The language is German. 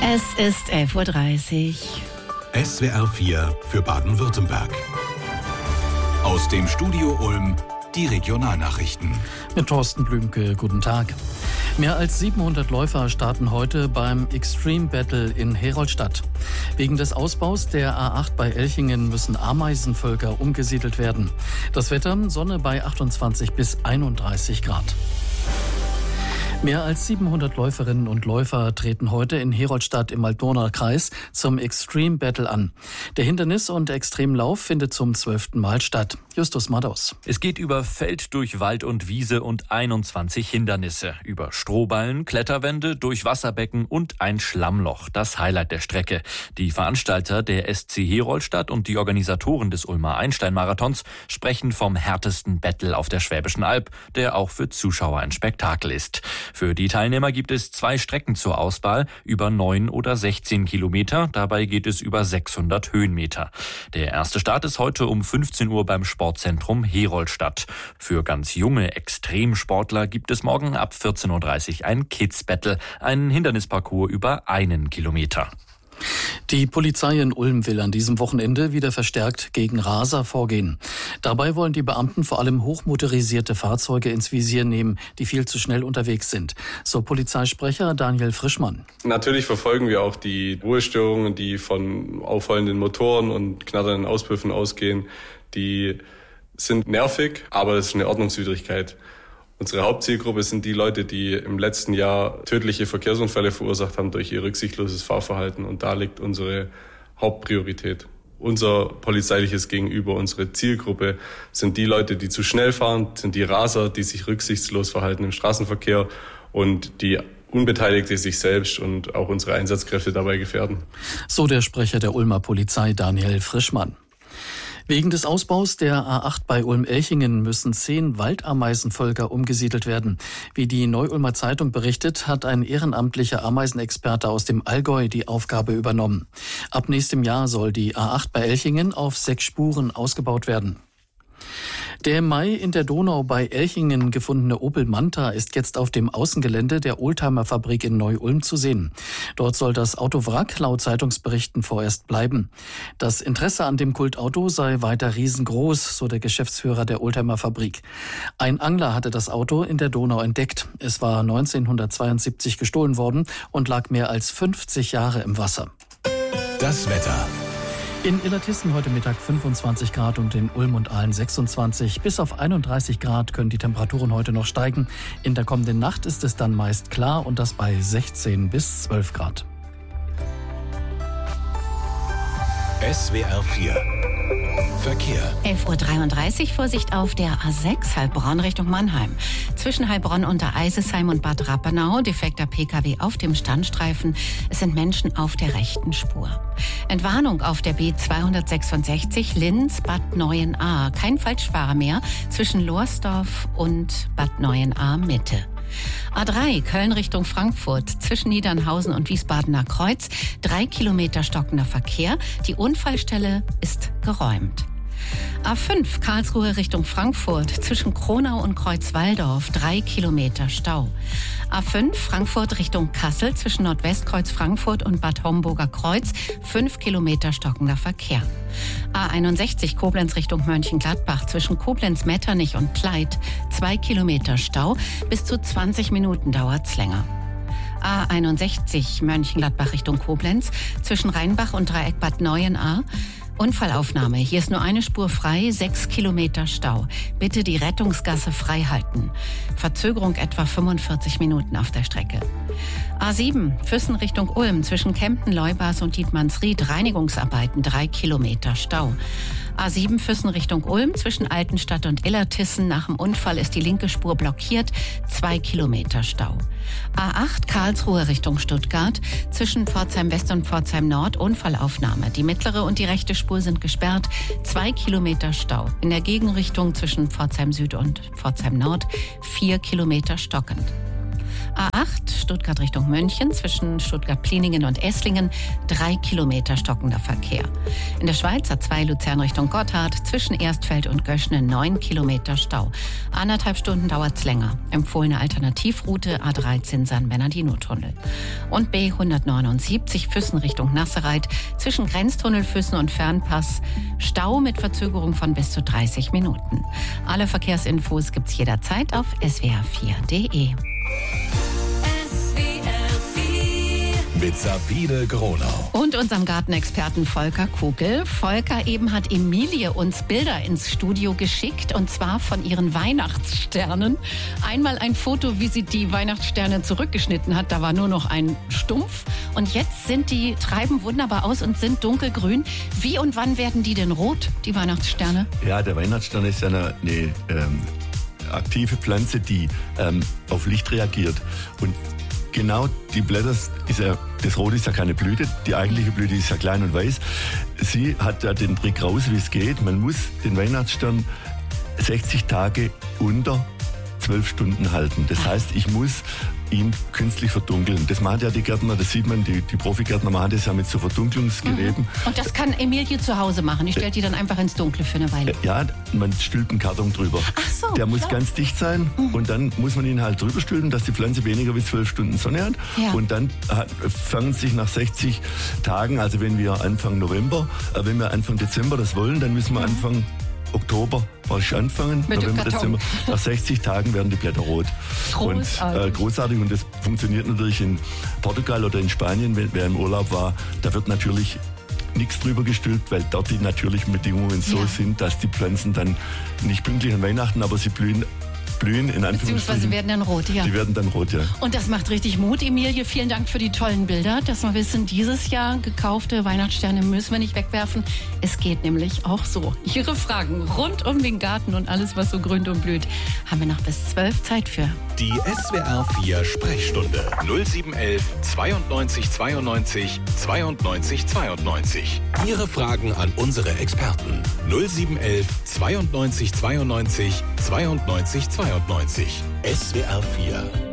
Es ist 11:30 Uhr. SWR 4 für Baden-Württemberg. Aus dem Studio Ulm die Regionalnachrichten. Mit Thorsten Blümke, guten Tag. Mehr als 700 Läufer starten heute beim Extreme Battle in Heroldstadt. Wegen des Ausbaus der A8 bei Elchingen müssen Ameisenvölker umgesiedelt werden. Das Wetter: Sonne bei 28 bis 31 Grad. Mehr als 700 Läuferinnen und Läufer treten heute in Heroldstadt im Waldburner Kreis zum Extreme Battle an. Der Hindernis- und Extremlauf findet zum 12. Mal statt. Justus Mados. Es geht über Feld, durch Wald und Wiese und 21 Hindernisse. Über Strohballen, Kletterwände, durch Wasserbecken und ein Schlammloch. Das Highlight der Strecke. Die Veranstalter, der SC Heroldstadt, und die Organisatoren des Ulmer Einstein-Marathons sprechen vom härtesten Battle auf der Schwäbischen Alb, der auch für Zuschauer ein Spektakel ist. Für die Teilnehmer gibt es 2 Strecken zur Auswahl, über 9 oder 16 Kilometer. Dabei geht es über 600 Höhenmeter. Der erste Start ist heute um 15 Uhr beim Sportzentrum Heroldstadt. Für ganz junge Extremsportler gibt es morgen ab 14:30 Uhr ein Kids Battle, einen Hindernisparcours über 1 Kilometer. Die Polizei in Ulm will an diesem Wochenende wieder verstärkt gegen Raser vorgehen. Dabei wollen die Beamten vor allem hochmotorisierte Fahrzeuge ins Visier nehmen, die viel zu schnell unterwegs sind. So Polizeisprecher Daniel Frischmann. Natürlich verfolgen wir auch die Ruhestörungen, die von aufheulenden Motoren und knatternden Auspuffen ausgehen. Die sind nervig, aber es ist eine Ordnungswidrigkeit. Unsere Hauptzielgruppe sind die Leute, die im letzten Jahr tödliche Verkehrsunfälle verursacht haben durch ihr rücksichtsloses Fahrverhalten. Und da liegt unsere Hauptpriorität. Unser polizeiliches Gegenüber, unsere Zielgruppe sind die Leute, die zu schnell fahren, sind die Raser, die sich rücksichtslos verhalten im Straßenverkehr und die Unbeteiligte sich selbst und auch unsere Einsatzkräfte dabei gefährden. So der Sprecher der Ulmer Polizei Daniel Frischmann. Wegen des Ausbaus der A8 bei Ulm-Elchingen müssen 10 Waldameisenvölker umgesiedelt werden. Wie die Neu-Ulmer Zeitung berichtet, hat ein ehrenamtlicher Ameisenexperte aus dem Allgäu die Aufgabe übernommen. Ab nächstem Jahr soll die A8 bei Elchingen auf 6 Spuren ausgebaut werden. Der im Mai in der Donau bei Elchingen gefundene Opel Manta ist jetzt auf dem Außengelände der Oldtimer-Fabrik in Neu-Ulm zu sehen. Dort soll das Autowrack laut Zeitungsberichten vorerst bleiben. Das Interesse an dem Kultauto sei weiter riesengroß, so der Geschäftsführer der Oldtimer-Fabrik. Ein Angler hatte das Auto in der Donau entdeckt. Es war 1972 gestohlen worden und lag mehr als 50 Jahre im Wasser. Das Wetter. In Illertissen heute Mittag 25 Grad und in Ulm und Aalen 26. Bis auf 31 Grad können die Temperaturen heute noch steigen. In der kommenden Nacht ist es dann meist klar und das bei 16 bis 12 Grad. SWR 4 Verkehr. 11:33 Uhr, Vorsicht auf der A6 Heilbronn Richtung Mannheim. Zwischen Heilbronn unter Eisesheim und Bad Rappenau defekter Pkw auf dem Standstreifen. Es sind Menschen auf der rechten Spur. Entwarnung auf der B266 Linz-Bad Neuenahr. Kein Falschfahrer mehr zwischen Lohrsdorf und Bad Neuenahr Mitte. A3 Köln Richtung Frankfurt zwischen Niedernhausen und Wiesbadener Kreuz. 3 Kilometer stockender Verkehr. Die Unfallstelle ist geräumt. A5 Karlsruhe Richtung Frankfurt zwischen Kronau und Kreuzwaldorf 3 Kilometer Stau. A5 Frankfurt Richtung Kassel zwischen Nordwestkreuz Frankfurt und Bad Homburger Kreuz 5 Kilometer stockender Verkehr. A61 Koblenz Richtung Mönchengladbach zwischen Koblenz-Metternich und Kleid 2 Kilometer Stau. Bis zu 20 Minuten dauert's länger. A61 Mönchengladbach Richtung Koblenz zwischen Rheinbach und Dreieck Bad Neuenahr. Unfallaufnahme. Hier ist nur eine Spur frei, 6 Kilometer Stau. Bitte die Rettungsgasse frei halten. Verzögerung etwa 45 Minuten auf der Strecke. A7 Füssen Richtung Ulm zwischen Kempten, Leubas und Dietmannsried. Reinigungsarbeiten 3 Kilometer Stau. A7 Füssen Richtung Ulm zwischen Altenstadt und Illertissen. Nach dem Unfall ist die linke Spur blockiert. 2 Kilometer Stau. A8 Karlsruhe Richtung Stuttgart zwischen Pforzheim West und Pforzheim Nord. Unfallaufnahme. Die mittlere und die rechte Spur sind gesperrt. 2 Kilometer Stau. In der Gegenrichtung zwischen Pforzheim Süd und Pforzheim Nord 4 Kilometer stockend. A8 Stuttgart Richtung München zwischen Stuttgart-Pliningen und Esslingen 3 Kilometer stockender Verkehr. In der Schweiz A2 Luzern Richtung Gotthard zwischen Erstfeld und Göschne 9 Kilometer Stau. 1,5 Stunden dauert's länger. Empfohlene Alternativroute A13 San Bernardino-Tunnel. Und B179 Füssen Richtung Nassereit zwischen Grenztunnel Füssen und Fernpass. Stau mit Verzögerung von bis zu 30 Minuten. Alle Verkehrsinfos gibt's jederzeit auf swr4.de. Mit Sabine Gronau. Und unserem Gartenexperten Volker Kugel. Volker, eben hat Emilie uns Bilder ins Studio geschickt, und zwar von ihren Weihnachtssternen. Einmal ein Foto, wie sie die Weihnachtssterne zurückgeschnitten hat. Da war nur noch ein Stumpf. Und jetzt treiben wunderbar aus und sind dunkelgrün. Wie und wann werden die denn rot, die Weihnachtssterne? Ja, der Weihnachtsstern ist ja eine aktive Pflanze, die auf Licht reagiert. Und genau, die Blätter, das Rot ist ja keine Blüte, die eigentliche Blüte ist ja klein und weiß. Sie hat ja den Trick raus, wie es geht. Man muss den Weihnachtsstern 60 Tage unter 12 Stunden halten. Das heißt, ich muss ihn künstlich verdunkeln. Das machen ja die Gärtner, das sieht man, die Profigärtner machen das ja mit so Verdunklungsgeräten. Und das kann Emilie zu Hause machen. Die stellt die dann einfach ins Dunkle für eine Weile. Ja, man stülpt einen Karton drüber. Ach so, der muss klar. ganz dicht sein und dann muss man ihn halt drüber stülpen, dass die Pflanze weniger wie 12 Stunden Sonne hat. Ja. Und dann fangen sich nach 60 Tagen, also wenn wir Anfang Dezember das wollen, dann müssen wir Anfang Oktober anfangen. Mit dem Karton. Nach 60 Tagen werden die Blätter rot. Großartig. Großartig. Und das funktioniert natürlich in Portugal oder in Spanien, wer im Urlaub war. Da wird natürlich nichts drüber gestülpt, weil dort die natürlichen Bedingungen so sind, dass die Pflanzen dann nicht pünktlich an Weihnachten, aber sie blühen in Anführungsstrichen. Beziehungsweise werden dann rot, ja. Die werden dann rot, ja. Und das macht richtig Mut, Emilie. Vielen Dank für die tollen Bilder, dass wir wissen, dieses Jahr gekaufte Weihnachtssterne müssen wir nicht wegwerfen. Es geht nämlich auch so. Ihre Fragen rund um den Garten und alles, was so grünt und blüht, haben wir noch bis 12 Zeit für. Die SWR 4 Sprechstunde 0711 92 92 92 92. Ihre Fragen an unsere Experten 0711 92 92 92 92. SWR 4